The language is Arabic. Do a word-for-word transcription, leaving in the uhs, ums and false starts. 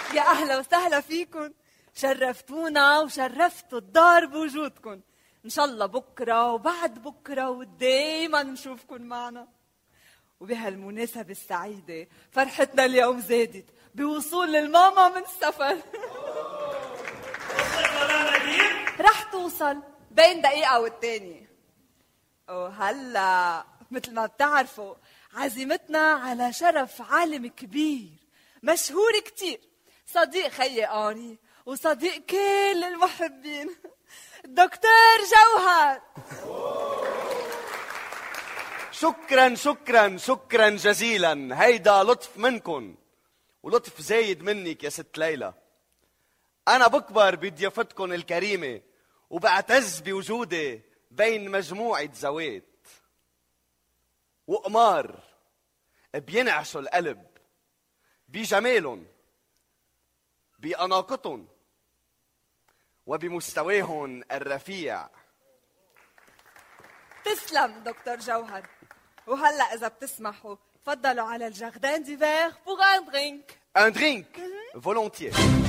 يا أهلا وسهلا فيكن، شرفتونا وشرفتوا الدار بوجودكن. إن شاء الله بكرة وبعد بكرة ودايما نشوفكن معنا. وبهالمناسبة السعيدة فرحتنا اليوم زادت بوصول الماما من السفر. رح توصل بين دقيقة والتانية. وهلا مثل ما بتعرفوا عزيمتنا على شرف عالم كبير مشهور كتير، صديق خيي آني وصديق كل المحبين، الدكتور جوهر. شكرا شكرا شكرا جزيلا، هيدا لطف منكن ولطف زايد منك يا ست ليلى. أنا بكبر بضيافتكن الكريمة وبعتز بوجودي بين مجموعة زوات وقمار بينعشوا القلب بجمالهم بأناقتهم وبمستواهم الرفيع. تسلم دكتور جوهر. وهلا إذا بتسمحوا تفضلوا على الجاردين ديفير pour un drink. Un drink, volontiers.